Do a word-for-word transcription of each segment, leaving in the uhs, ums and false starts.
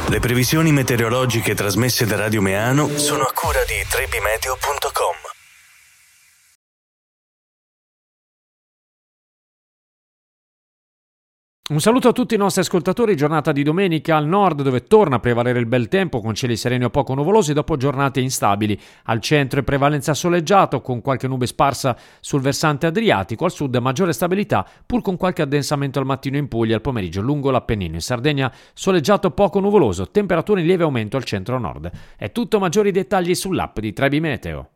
Le previsioni meteorologiche trasmesse da Radio Meano sono a cura di trebimeteo punto com. Un saluto a tutti i nostri ascoltatori, giornata di domenica al nord dove torna a prevalere il bel tempo con cieli sereni o poco nuvolosi dopo giornate instabili. Al centro è prevalenza soleggiato con qualche nube sparsa sul versante adriatico, al sud maggiore stabilità pur con qualche addensamento al mattino in Puglia e al pomeriggio lungo l'Appennino. In Sardegna soleggiato poco nuvoloso, temperature in lieve aumento al centro-nord. È tutto, maggiori dettagli sull'app di Trebi Meteo.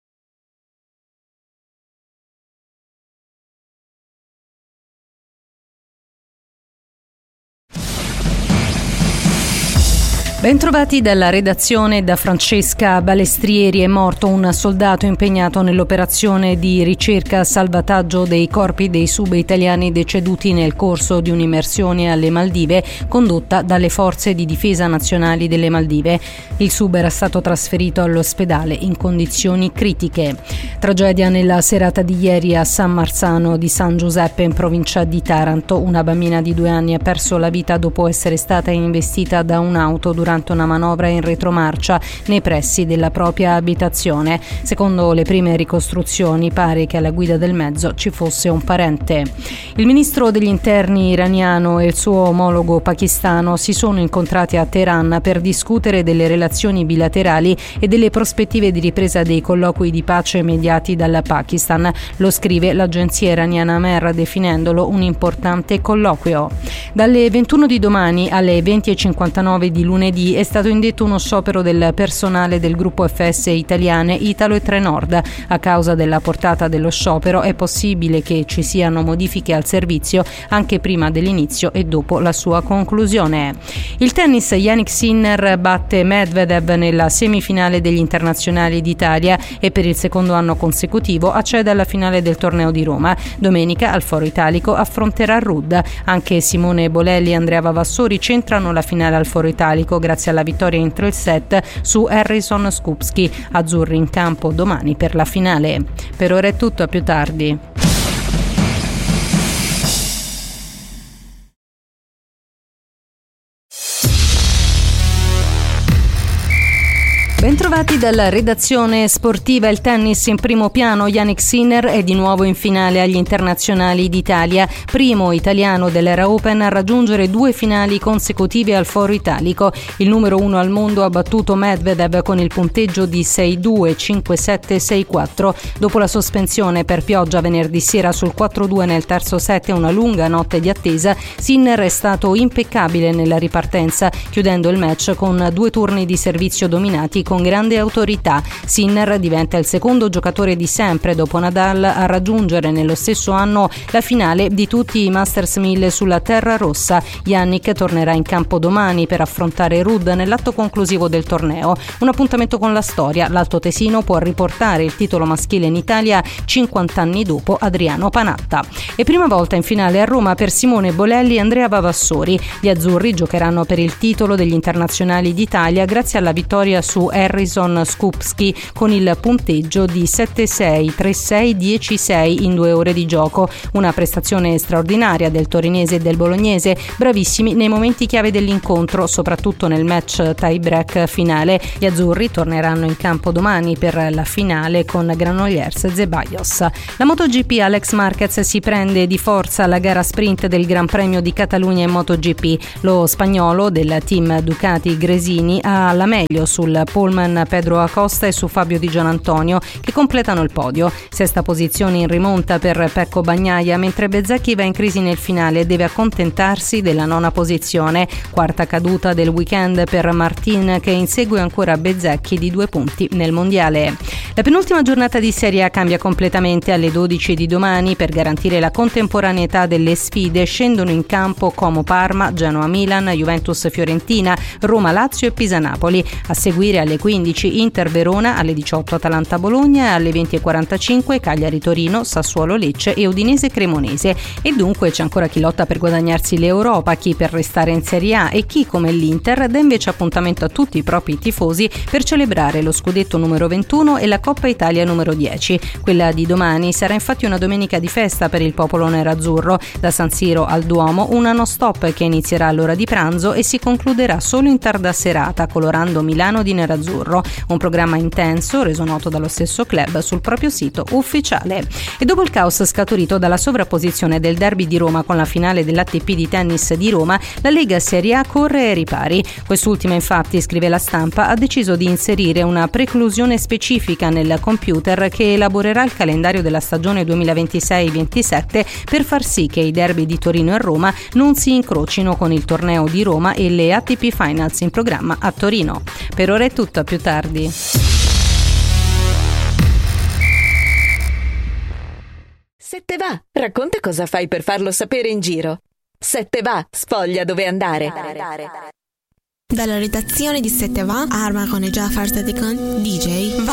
Bentrovati dalla redazione. Da Francesca Balestrieri. È morto un soldato impegnato nell'operazione di ricerca e salvataggio dei corpi dei sub-italiani deceduti nel corso di un'immersione alle Maldive condotta dalle forze di difesa nazionali delle Maldive. Il sub era stato trasferito all'ospedale in condizioni critiche. Tragedia nella serata di ieri a San Marzano di San Giuseppe in provincia di Taranto. Una bambina di due anni ha perso la vita dopo essere stata investita da un'auto durante una manovra in retromarcia nei pressi della propria abitazione. Secondo le prime ricostruzioni pare che alla guida del mezzo ci fosse un parente. Il ministro degli interni iraniano e il suo omologo pakistano si sono incontrati a Teheran per discutere delle relazioni bilaterali e delle prospettive di ripresa dei colloqui di pace mediati dal Pakistan. Lo scrive l'agenzia iraniana Mer definendolo un importante colloquio. Dalle ventuno di domani alle venti e cinquantanove di lunedì è stato indetto uno sciopero del personale del gruppo F S Italiane Italo e Trenord. A causa della portata dello sciopero è possibile che ci siano modifiche al servizio anche prima dell'inizio e dopo la sua conclusione. Il tennis, Jannik Sinner batte Medvedev nella semifinale degli internazionali d'Italia e per il secondo anno consecutivo accede alla finale del torneo di Roma. Domenica al Foro Italico affronterà Rudd. Anche Simone Bolelli e Andrea Vavassori centrano la finale al Foro Italico grazie alla vittoria in tre set su Harrison Skupski. Azzurri in campo domani per la finale. Per ora è tutto, a più tardi. Bentrovati dalla redazione sportiva. Il tennis in primo piano. Jannik Sinner è di nuovo in finale agli internazionali d'Italia, primo italiano dell'Era Open a raggiungere due finali consecutive al Foro Italico. Il numero uno al mondo ha battuto Medvedev con il punteggio di sei due, cinque sette, sei quattro. Dopo la sospensione per pioggia venerdì sera sul quattro due nel terzo set e una lunga notte di attesa, Sinner è stato impeccabile nella ripartenza, chiudendo il match con due turni di servizio dominati con grande autorità. Sinner diventa il secondo giocatore di sempre dopo Nadal a raggiungere nello stesso anno la finale di tutti i Masters mille sulla terra rossa. Jannik tornerà in campo domani per affrontare Rudd nell'atto conclusivo del torneo. Un appuntamento con la storia. L'Alto Tesino può riportare il titolo maschile in Italia cinquanta anni dopo Adriano Panatta. E prima volta in finale a Roma per Simone Bolelli e Andrea Vavassori. Gli azzurri giocheranno per il titolo degli internazionali d'Italia grazie alla vittoria su Harrison Skupski con il punteggio di sette sei, tre sei, dieci sei in due ore di gioco. Una prestazione straordinaria del torinese e del bolognese, bravissimi nei momenti chiave dell'incontro, soprattutto nel match tie break finale. Gli azzurri torneranno in campo domani per la finale con Granollers e Zeballos. La MotoGP, Alex Marquez si prende di forza la gara sprint del Gran Premio di Catalogna in MotoGP. Lo spagnolo del team Ducati Gresini ha la meglio sul pole Pedro Acosta e su Fabio Di Gianantonio che completano il podio. Sesta posizione in rimonta per Pecco Bagnaia, mentre Bezzecchi va in crisi nel finale e deve accontentarsi della nona posizione. Quarta caduta del weekend per Martin che insegue ancora Bezzecchi di due punti nel mondiale. La penultima giornata di Serie A cambia completamente. Alle dodici di domani per garantire la contemporaneità delle sfide scendono in campo Como Parma, Genoa Milan, Juventus Fiorentina, Roma Lazio e Pisa Napoli. A seguire alle quindici Inter Verona, alle diciotto Atalanta Bologna, alle venti e quarantacinque Cagliari Torino, Sassuolo Lecce e Udinese Cremonese. E dunque c'è ancora chi lotta per guadagnarsi l'Europa, chi per restare in Serie A e chi come l'Inter dà invece appuntamento a tutti i propri tifosi per celebrare lo scudetto numero ventuno e la Coppa Italia numero dieci. Quella di domani sarà infatti una domenica di festa per il popolo nerazzurro. Da San Siro al Duomo una non stop che inizierà all'ora di pranzo e si concluderà solo in tarda serata colorando Milano di nerazzurro. Un programma intenso reso noto dallo stesso club sul proprio sito ufficiale. E dopo il caos scaturito dalla sovrapposizione del derby di Roma con la finale dell'A T P di tennis di Roma, la Lega Serie A corre ai ripari. Quest'ultima infatti, scrive La Stampa, ha deciso di inserire una preclusione specifica nel computer che elaborerà il calendario della stagione duemilaventisei ventisette per far sì che i derby di Torino e Roma non si incrocino con il torneo di Roma e le A T P Finals in programma a Torino. Per ora è tutto, a più tardi. Se te va, racconta cosa fai per farlo sapere in giro. Se te va, sfoglia dove andare. Dalla redazione di Se te va, Arma con e Jafar Sadikan, D J